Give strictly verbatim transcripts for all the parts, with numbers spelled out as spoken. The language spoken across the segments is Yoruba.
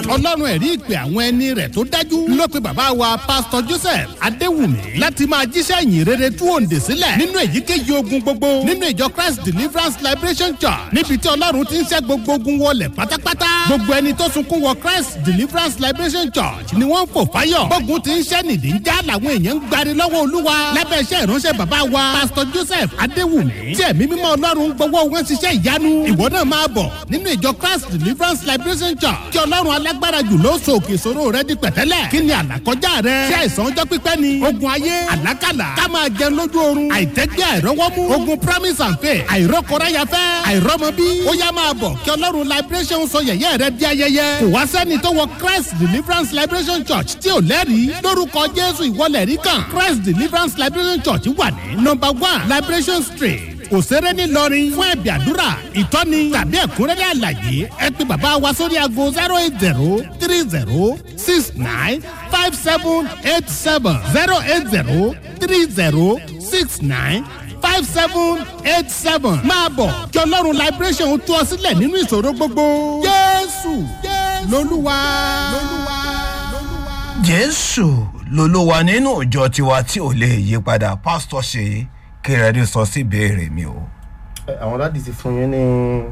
ọlọ́run ẹ̀rí ìpè àwọn ẹni rẹ̀ tó dájú ló pe bàbá wa pásítọ̀ joseph adéwùmí láti máa jíṣẹ́ ìyìn rere tú òǹdè sílẹ̀ nínú èyíkéyìí ogun gbogbo nínú ìjọ christ deliverance liberation church níbi tí ọlọ́run ti ń ṣẹ́ gbogbo ogun wọlẹ̀ pátápátá gbogbo ẹni tó sunkún wọ christ deliverance liberation church ni wọ́n ń fò fáyọ̀ gbógun ti ń ṣẹ́ nìdí ń já làwọn èèyàn ń gbari lọ́wọ́ olúwa lábẹ́ iṣẹ́ ìránṣẹ́ bàbá wa pásítọ̀ joseph adéwùmí tí ẹ̀mí mímọ́ ọlọ́run gbowó wọn ṣiṣẹ́ ìyanu ìwọ náà máa bọ̀ nínú ìjọ christ deliverance liberation church kí ọlọ́run alágbára jù ló so òkè ìṣòro rẹ di pẹ̀tẹ́lẹ̀ kí ni àlàkọjá rẹ ṣé àìsàn ọjọ́ pípẹ́ ni ogun ayé àlákàlà ká máa jẹun lójú oorun àìtẹ́gbẹ́ àìrọ́wọ́mú ogun promise and faith àìrọ́kọ̀ráyafẹ́ àìrọ́mọbí ó yá máa bọ̀ kí ọlọ́run liberation sọ yẹ̀yẹ́ rẹ di ayẹyẹ kò wá sẹ́ni tó wọ christ deliverance liberation church tí ò lẹ́rìí lórúkọ jésù ìwọlẹ̀ rí kan christ deliverance liberation church wà ní number one liberation street òṣèré ní lọrin fún ẹ̀bì àdúrà ìtọ́ni tàbí ẹ̀kúnrẹ́rẹ́ àlàyé ẹ pè bàbá wa sórí aago zero eight zero three zero six nine five seven eight seven zero eight zero three zero six nine five seven eight seven máa bọ̀ kí ọlọ́run liberation tú ọ sílẹ̀ nínú ìṣòro gbogbo jésù lolúwa. jésù lolúwa nínú ìjọ tiwa tí ò lè yí padà pásítọ̀ ṣe kí rẹ́dí sọ sí ìbéèrè mi o. àwọn dáàdì ti fún yín ní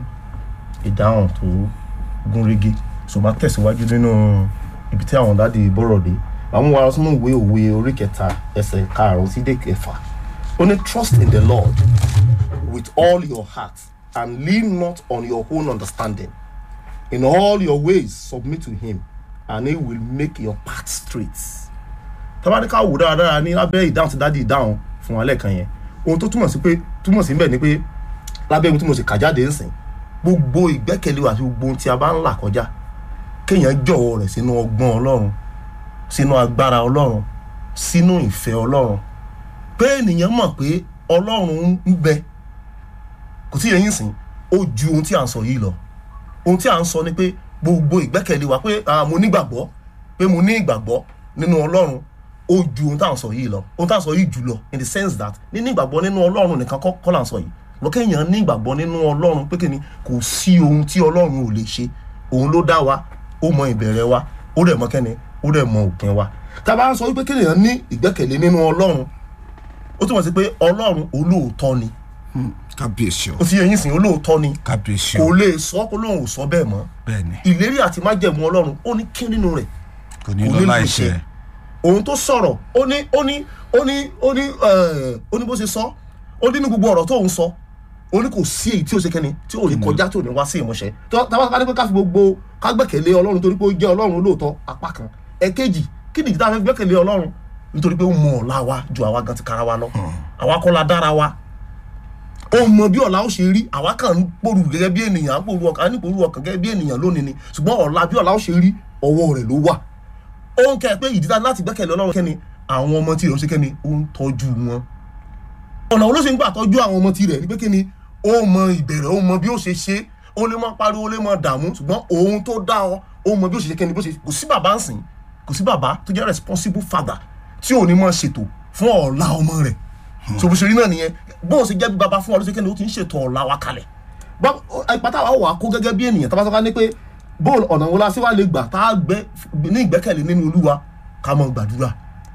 ìdáhùn tó gúnrégé ṣùgbọ́n tẹ̀síwájú nínú ibi tí àwọn dáàdì bọ̀rọ̀ dé àwọn wa sínú ìwé òwe orí kẹta ẹsẹ̀ karùn-ún sí dé kẹfà ó ní trust in the lord with all your heart and lean not on your own understanding in all your ways submit to him and he will make your path straight. tabaníkà wò dáradára ní lábẹ́ ìdáhùn tí dáàdì ìdáhùn fún wa lẹ́ẹ̀kan yẹn ohun tó túmọ̀ sí pé túmọ̀ sí bẹ́ẹ̀ ni pé lábẹ́ ohun tí mo sì kà jáde ń sìn gbogbo ìgbẹ́kẹ̀lé wa àti gbogbo ohun tí a bá ń là kọjá kéèyàn jọ̀wọ́ rẹ̀ sínú ọgbọ́n ọlọ́run sínú agbára ọlọ́run sínú ìfẹ́ ọlọ́run pé ènìyàn mọ̀ pé ọlọ́run ń bẹ kò tí yẹn sìn ó ju ohun tí à ń sọ yìí lọ ohun tí à ń sọ ni pé gbogbo ìgbẹ́kẹ̀lé wa pé mo nígbàgbọ́ pé mo ní ìgbàgbọ́ nínú ọlọ́run ó ju ohun tá à ń sọ yìí lọ ohun tá à ń sọ yìí jù lọ in the sense that níní ìgbàgbọ́ nínú ọlọ́run nìkan kọ́ là ń sọ yìí lọ́kẹ́yìn ní ìgbàgbọ́ nínú ọlọ́run pé kí ni kò sí ohun tí ọlọ́run ò lè ṣe òun ló dá wa ó mọ ìbẹ̀rẹ̀ wa ó dẹ̀ mọ kẹ́ni ó dẹ̀ mọ òpin wa tá a bá ń sọ wípé kéèyàn ní ìgbẹ́kẹ̀lé nínú ọlọ́run ó túmọ̀ sí pé ọlọ́run olóòótọ́ ni kábíyèsí o ó sì yẹ yín sìn olóòótọ́ ni kábíyèsí o kò lè sọ kó lóun ò sọ bẹ́ẹ̀ mọ́ bẹ́ẹ̀ni ìlérí àti májẹ̀mú ọlọ́run ó ní kí nínú rẹ̀ kò ní lọ láìṣẹ òun tó sọ̀rọ̀ ó ní ó ní ó ní ó ní ó ní bó ṣe sọ ó ní ní gbogbo ọ̀rọ̀ tó ń sọ ó ní kò sí èyí tí ó ṣe kẹ́ni tí ò ní kọjá tí ò ní wá sí ìmúṣẹ táwọn bá ní pé ká fi gbogbo ká gbẹ́kẹ̀lé ọlọ́run torí pé ó jẹ́ ọlọ́run lóòótọ́ apá kan ẹ̀kejì kí nìdí tá a fẹ́ gbẹ́kẹ̀lé ọlọ́run nítorí pé ó mọ ọ̀la wa ju àwa gan ti kára wa lọ àwa kọ́ la dára wa ó mọ bí ọ̀la ó ṣe rí àwa kàn ń pòrú gẹ́gẹ́ bí ènìyàn à ń pòrú ọkàn à ń pòrú ọkàn gẹ́gẹ́ bí ènìyàn lónìí ni ṣùgbọ́n ọ̀la bí ọ̀la ó ṣe rí ọwọ́ rẹ̀ ló wà ó ń kẹ́ pé ìdí láti gbẹ́kẹ̀lé ọlọ́run kẹ́ni àwọn ọmọ tí rẹ̀ ń ṣe kẹ́ni ó ń tọ́jú wọn ọ̀nà olóṣèlú gbà tọ́jú àwọn ọmọ tí rẹ̀ ní pé kẹ́ni ó mọ ìbẹ̀rẹ̀ ó mọ bí ó ṣe ṣe ó lè mọ pariwo ó lè mọ dààmú ṣùgbọ́n òun tó dá ọ ó mọ bí ó ṣe ṣe kẹ́ni bó ṣe kò sí bàbá ń sìn kò sí bàbá tó jẹ́ responsible father tí ò ní mọ̀ ṣètò fún ọ̀la ọmọ rẹ̀ so bó ṣe rí náà nìyẹn bóun ṣe jẹ́ bí bàbá fún ọ ló ṣe kẹ́ni ó ti ń ṣètò ọ̀la wa kalẹ̀ ìpátá wa wà kó gẹ́gẹ́ bí ènìyàn tábàtàkà ní pé bóun ọ̀nà wo la ṣe wá lè gbà tá a gbẹ ní ìgbẹ́kẹ̀lé nínú olúwa ká mọ gbàdúrà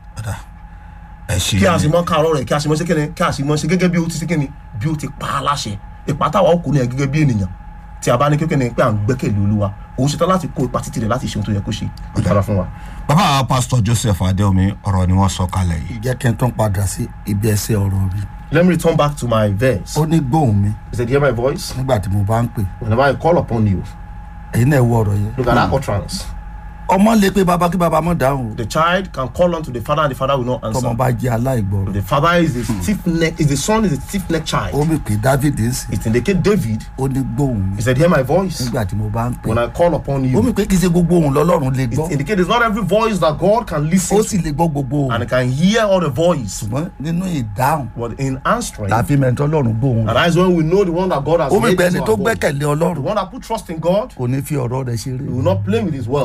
kí a sì mọ kárọ̀ rẹ̀ kí a sì mọ ṣe kẹ́ni kí a sì mọ ṣe gẹ́gẹ́ bí ó ti ṣe kẹ́ni bí ó ti pa á láṣẹ ìpátá wa ó kó ní ẹ gẹ́gẹ́ bí ènìyàn tí a bá ní kékeré pé à ń gbẹ́kẹ̀lé olúwa òun ṣetán láti kó ipa títí rẹ̀ láti ṣe ohun tó yẹ kó ṣe ìdára fún wa. bàbá pásítọ̀ joseph adéomi ọ̀rọ̀ ni wọ́n sọ kalẹ̀ yìí. jẹ́ kí n tún padà sí ibi ẹsẹ̀ ọ̀rọ̀ mi. let me return back to my verse. ó ní gbóhùn mi. he said hear my voice. nígbà tí mo bá ń pè. whenever I call upon you. èyí náà wọ ọ̀rọ̀ yẹn. look at that utterance. ọmọ lè pe baba kí baba mọ̀ dáhùn. the child can call unto the father and the father will not answer. tọmọ bá jẹ́ aláìgbọràn. the father is a stiff neck is the son is a stiff neck child. ó mi pè david nsì. it indicate David. ó ní gbóhùn mi. he said hear my voice. nígbà tí mo bá ń pè. when I call upon you. ó mi pé kì í ṣe gbogbo ohùn lọ́lọ́run lè gbọ́. it indicates it's not every voice that God can listen ó to. sì lè gbọ́ gbogbo ohùn. and he can hear all the voice. ṣùgbọ́n nínú ìdáhùn. but in answering. la fi mẹ́tọ́ ọlọ́run gbóhùn. and that is when we know the one that God has made. ó mi made pé ẹni into tó our voice. gbẹ́kẹ̀lé ọlọ́run. the one that put trust in God. kò ní fi ọ̀rọ̀ rẹ̀ ṣeré. he will not play with his words. kò ní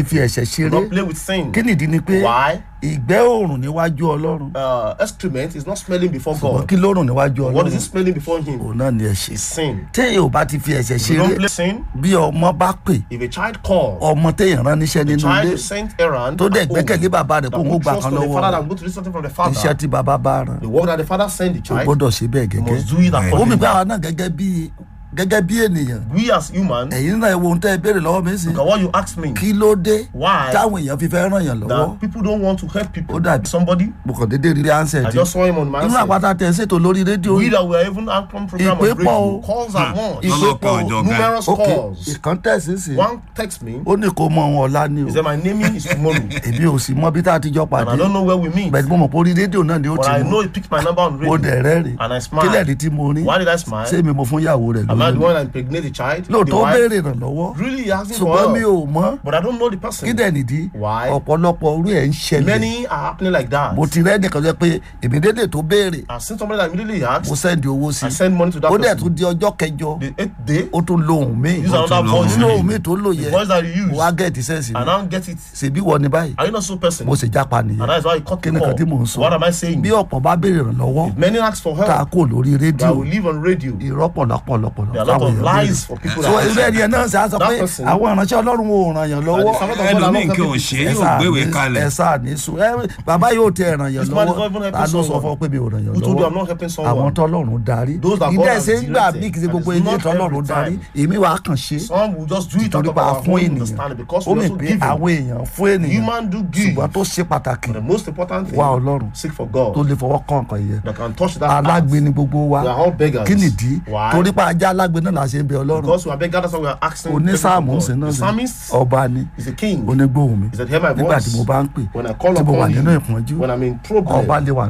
fi ẹ̀ṣẹ̀ Do not ṣeré play with sin. kí nìdí ni pé Why? ìgbẹ́ òòrùn níwájú ọlọ́run Uh, excrement is not smelling before ṣùgbọ́n God. kí lóòrùn níwájú What is it ọlọ́run smelling before Him? òun náà ni ẹ̀ṣẹ̀ It's sin. téèyàn ò bá ti fi ẹ̀ṣẹ̀ If you don't ṣeré play sin, bí ọmọ bá pè if a child calls, ọmọ téèyàn rán níṣẹ́ the nínú child ilé is sent errand, tó dẹ̀ at home, gbẹ́kẹ̀lé bàbá rẹ̀ that kó ń who gbà trusts kan to the lọ́wọ́ father rẹ̀ and go to listen from the iṣẹ́ father, tí bàbá bá rán the work that the father sent the ó child, gbọ́dọ̀ ṣe bẹ́ẹ̀ you gẹ́gẹ́ must do it ó mi accordingly. gbá wa náà gẹ́gẹ́ bí gẹ́gẹ́ bí ènìyàn We as humans, ẹ̀yin náà wo ohun tẹ́ ẹ béèrè lọ́wọ́ mi sí look at what you asked me. kí ló dé Why? táwọn èèyàn fi fẹ́ ràn yàn lọ́wọ́ That people don't want to help people. Ó dàbí- Somebody, mo kàn déédéé rí ansẹ̀ I tí just saw him on my inú answer. àpáta tẹ̀ ń ṣètò lórí rédíò We that were even on program Ìpè on pọ̀ o. radio, calls at once, ìpè Ọlọ́kan pọ̀ ọjọ́. numerous ok calls. ìkan tẹ̀sí sí One text me, ó ní kó mọ ohun ọ̀la ni o he said, my naming is tomorrow. èmi ò sì mọ bí tá a ti jọ And pàdé I don't know where we meet. bẹ́ẹ̀ ni mo mọ̀ pé orí rédíò náà ni ó But ti I know mú he picked my number on mo radio. dẹ̀ rẹ́rìn And I kílẹ̀ smiled. ní tí mo rí Why did I smile? ṣé mi mo fún ìyàwó rẹ̀ Am I the lóyún one that impregnated the child? The lóòótọ́ ó wife? béèrè ìrànlọ́wọ́ Really asking for ṣùgbọ́n mi help. ò mọ̀ But I don't know the kí person. dẹ̀ nìdí Why? ọ̀pọ̀lọpọ̀ orí ẹ̀ ń ṣẹlẹ̀ Many are happening like that. mo ti rẹ́ nìkan jẹ́ pé èmi dédé tó béèrè I've seen somebody that immediately mo asked, sẹ́ndì owó sí I send money to that ó dẹ̀ person. tún di ọjọ́ kẹjọ The eighth day, ó tún lóhùn míì use another tún voice. lóhùn nínú ohun again. míì tó lò The yẹ voice that you use. wá gẹ̀ẹ́tì sẹ́ǹsì And mi now get it. ṣèbí wọ ni báyìí Are you not so person? mo sì jápa And nìyẹn that is why you cut kí the ni kan tí mò ń call. sọ What am I saying? bí ọ̀pọ̀ bá béèrè ìrànlọ́wọ́ Many ask for tá a help kó lórí rédíò that will live on radio. irọ́ pọ̀lọpọ̀lọpọ̀lọ There are a lot of lies for people so that irú ẹni ẹ̀ náà ṣe á sọ That pé person- àwọn ìránṣẹ́ ọlọ́run ò ràn yàn lọ́wọ́ And the servant of God are not ẹlòmíì kí o helping ṣe people. yóò gbéwèé kalẹ̀. ẹ sáà ní sùn ẹ bàbá yóò tẹ ẹ̀ràn yàn This man is lọ́wọ́ not even helping ta ló sọ someone. fún ọ pé mi ò ràn yàn Who told you I'm lọ́wọ́ not helping àwọn someone? tọ́lọ́run darí Those that God ìdá has ẹ̀sẹ̀ ń gbà directed. bí kìí ṣe And gbogbo it's ilé not tọ́lọ́run every darí time. èmi wàá kàn ṣe Some will just do it out torí of pa our fún own ènìyàn understanding because ó we mi also pé give. àwọn èèyàn fún ènìyàn Human do give. ṣùgbọ́n tó ṣe pàtàkì But the most important thing, wá ọlọ́run seek for tó God lè fọwọ́ kàn kàn yẹ that can touch that alágbe heart. ni gbogbo wa We are all beggars. kí nìdí Why? torí pa ajá alágbe náà la ṣe ń bẹ ọlọ́run Because we are beggars, that's why we are asking. onísáàmù ń God. sin náà The sí psalmist ọba ni is a king. onígbòhùn mi He said, hear my nígbà tí voice mo bá ń pè when I call tí mo wà upon nínú you, ìpọ́njú when I'm in trouble. ọba lè wà